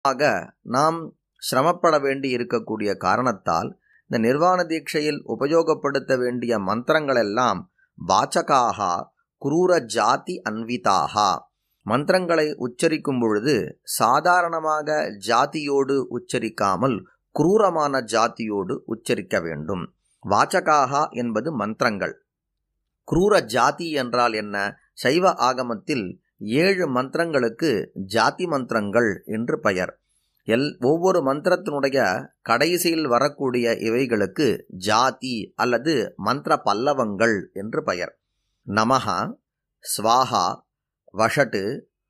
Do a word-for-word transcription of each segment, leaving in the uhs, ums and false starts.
ஆக நாம் சிரமப்பட வேண்டி இருக்கக்கூடிய காரணத்தால் இந்த நிர்வாண தீட்சையில் உபயோகப்படுத்த வேண்டிய மந்திரங்களெல்லாம் வாச்சகாக குரூர ஜாதி அன்விதாக. மந்திரங்களை உச்சரிக்கும் பொழுது சாதாரணமாக ஜாதியோடு உச்சரிக்காமல் குரூரமான ஜாதியோடு உச்சரிக்க வேண்டும். வாச்சகாக என்பது மந்திரங்கள். குரூர ஜாதி என்றால் என்ன? சைவ ஆகமத்தில் ஏழு மந்திரங்களுக்கு ஜாதி மந்திரங்கள் என்று பெயர். எல் ஒவ்வொரு மந்திரத்தினுடைய கடைசியில் வரக்கூடிய இவைகளுக்கு ஜாதி அல்லது மந்திர பல்லவங்கள் என்று பெயர். நமஹ, ஸ்வாஹா, வஷட்டு,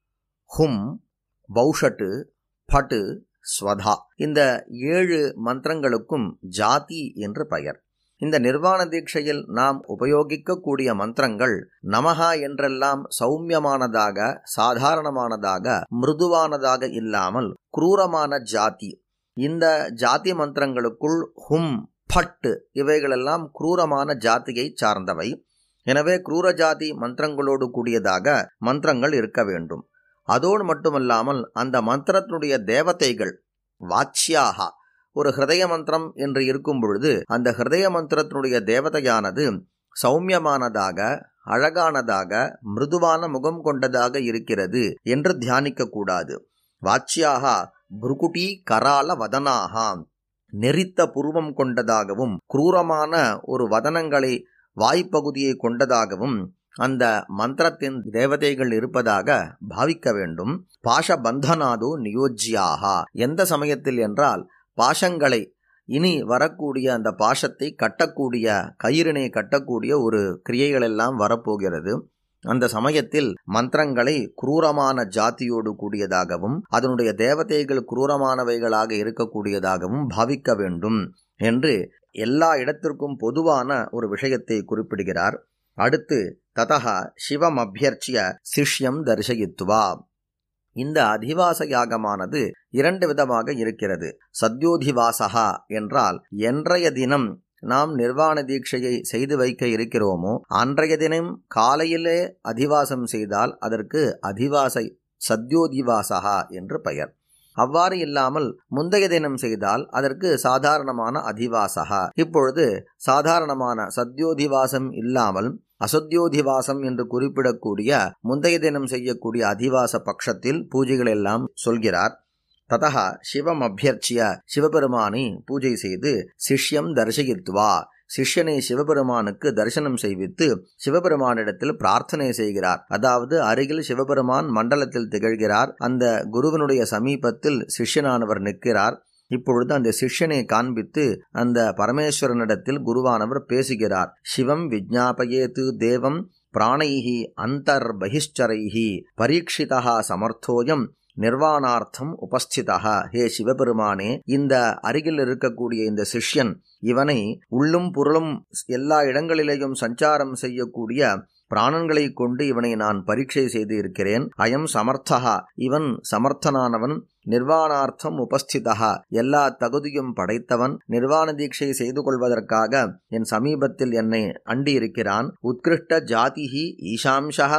ஹும், பௌஷட்டு, பட்டு, ஸ்வதா இந்த ஏழு மந்திரங்களுக்கும் ஜாதி என்று பெயர். இந்த நிர்வாண தீட்சையில் நாம் உபயோகிக்கக்கூடிய மந்திரங்கள் நமஹா என்றெல்லாம் சௌமியமானதாக, சாதாரணமானதாக, மிருதுவானதாக இல்லாமல் குரூரமான ஜாதி. இந்த ஜாதி மந்திரங்களுக்குள் ஹும், பட்டு இவைகளெல்லாம் குரூரமான ஜாதியை சார்ந்தவை. எனவே குரூர ஜாதி மந்திரங்களோடு கூடியதாக மந்திரங்கள் இருக்க வேண்டும். அதோடு மட்டுமல்லாமல் அந்த மந்திரத்தினுடைய தேவதைகள் வாச்சியாக, ஒரு ஹிருதய மந்திரம் என்று இருக்கும் பொழுது அந்த ஹிருதய மந்திரத்தினுடைய தேவதையானது சௌமியமானதாக, அழகானதாக, மிருதுவான முகம் கொண்டதாக இருக்கிறது என்று தியானிக்க கூடாது. வாச்சியாக புருகுட்டி கரால வதனாக, நெறித்த புருவம் கொண்டதாகவும் குரூரமான ஒரு வதனங்களை வாய்ப்பகுதியை கொண்டதாகவும் அந்த மந்திரத்தின் தேவதைகள் இருப்பதாக பாவிக்க வேண்டும். பாஷபந்தனாதோ நியோஜ்யாக, எந்த சமயத்தில் என்றால் பாஷங்களை, இனி வரக்கூடிய அந்த பாஷத்தை கட்டக்கூடிய, கயிறினை கட்டக்கூடிய ஒரு கிரியைகளெல்லாம் வரப்போகிறது. அந்த சமயத்தில் மந்திரங்களை குரூரமான ஜாதியோடு கூடியதாகவும் அதனுடைய தேவதைகள் குரூரமானவைகளாக இருக்கக்கூடியதாகவும் பாவிக்க வேண்டும் என்று எல்லா இடத்திற்கும் பொதுவான ஒரு விஷயத்தை குறிப்பிடுகிறார். அடுத்து ததஹ சிவம் அபியர்ச்சிய சிஷ்யம் தரிசயித்வா. இந்த அதிவாச யாகமானது இரண்டு விதமாக இருக்கிறது. சத்யோதிவாசகா என்றால் என்றைய தினம் நாம் நிர்வாண தீட்சையை செய்து வைக்க இருக்கிறோமோ அன்றைய தினம் காலையிலே அதிவாசம் செய்தால் அதற்கு அதிவாசை சத்யோதிவாசகா என்று பெயர். அவ்வாறு இல்லாமல் முந்தைய தினம் செய்தால் அதற்கு சாதாரணமான அதிவாசகா. இப்பொழுது சாதாரணமான சத்யோதிவாசம் இல்லாமல் அசத்யோதிவாசம் என்று குறிப்பிடக்கூடிய முந்தைய தினம் செய்யக்கூடிய அதிவாச பட்சத்தில் பூஜைகள் எல்லாம் சொல்கிறார். ததஹ சிவம் அபியர்ச்சிய, சிவபெருமானை பூஜை செய்து சிஷ்யம் தரிசயித்வா, சிஷ்யனை சிவபெருமானுக்கு தரிசனம் செய்வித்து சிவபெருமானிடத்தில் பிரார்த்தனை செய்கிறார். அதாவது அருகில் சிவபெருமான் மண்டலத்தில் திகழ்கிறார். அந்த குருவினுடைய சமீபத்தில் சிஷ்யனானவர் நிற்கிறார். இப்பொழுது அந்த சிஷ்யனை காண்பித்து அந்த பரமேஸ்வரனிடத்தில் குருவானவர் பேசுகிறார். சிவம் விஜ்ஞாபயேது தேவம் பிராணைஹி அந்தர் பகிஷ்சரைஹி பரீட்சிதா சமர்த்தோயம் நிர்வாணார்த்தம் உபஸ்திதா. ஹே சிவபெருமானே, இந்த அருகில் இருக்கக்கூடிய இந்த சிஷ்யன், இவனை உள்ளும் புறலும் எல்லா இடங்களிலேயும் சஞ்சாரம் செய்யக்கூடிய பிராணங்களை கொண்டு இவனை நான் பரீட்சை செய்து இருக்கிறேன். அயம் சமர்த்தகா, இவன் சமர்த்தனானவன். நிர்வாணார்த்தம் உபஸ்திதா, எல்லா தகுதியும் படைத்தவன். நிர்வாண தீட்சை செய்து கொள்வதற்காக என் சமீபத்தில் என்னை அண்டி இருக்கிறான். உத்கிருஷ்ட ஜாதிஹி ஈஷாம்சஹ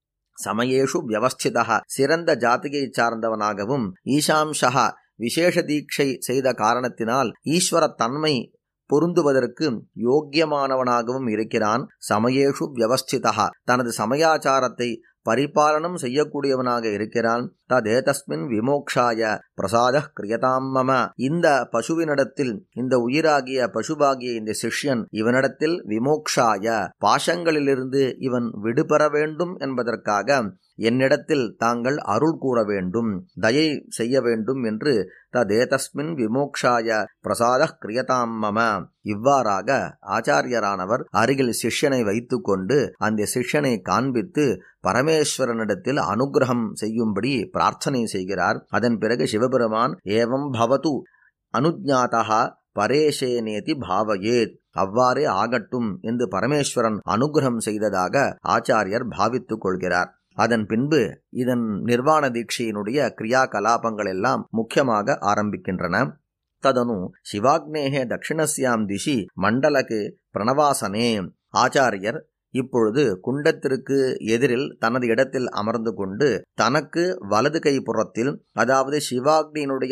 சமயேஷு வியவஸ்திதா, சிறந்த ஜாதியை சார்ந்தவனாகவும் ஈஷாம்சஹ விசேஷ தீட்சை செய்த காரணத்தினால் ஈஸ்வர தன்மை பொருந்துவதற்கு யோக்கியமானவனாகவும் இருக்கிறான். சமயேஷு வியவஸ்திதா, தனது சமயாச்சாரத்தை பரிபாலனம் செய்யக்கூடியவனாக இருக்கிறான். ததேதஸ்மின் விமோக்ஷாய பிரசாத கிரியதாம் மம. இந்த பசுவினிடத்தில், இந்த உயிராகிய பசுவாகிய இந்த சிஷ்யன் இவனிடத்தில் விமோக்ஷாய பாசங்களிலிருந்து இவன் விடுபெற வேண்டும் என்பதற்காக என்னிடத்தில் தாங்கள் அருள் கூற வேண்டும், தயை செய்ய வேண்டும் என்று ததேதஸ்மின் விமோக்ஷாய பிரசாத கிரியதாம் மம. இவ்வாறாக ஆச்சாரியரானவர் அருகில் சிஷ்யனை வைத்து கொண்டு அந்த சிஷ்யனை காண்பித்து பரமேஸ்வரனிடத்தில் அனுகிரகம் செய்யும்படி பிரார்த்தனை செய்கிறார். அதன் பிறகு சிவபெருமான் ஏவம் பவது அனுஜ்ஞாதா பரேஷேனேதி பாவயேத், அவ்வாறே ஆகட்டும் என்று பரமேஸ்வரன் அனுகிரகம் செய்ததாக ஆச்சாரியர் பாவித்துக் கொள்கிறார். அதன் பின்பு இதன் நிர்வாண தீட்சையினுடைய கிரியா கலாபங்கள் எல்லாம் முக்கியமாக ஆரம்பிக்கின்றன. ததனு சிவாக்னேஹே தட்சிணஸ்யாம் திசி மண்டலகே பிரணவாசனே. ஆச்சாரியர் இப்பொழுது குண்டத்திற்கு எதிரில் தனது இடத்தில் அமர்ந்து கொண்டு தனக்கு வலது கை புறத்தில், அதாவது சிவாக்னியினுடைய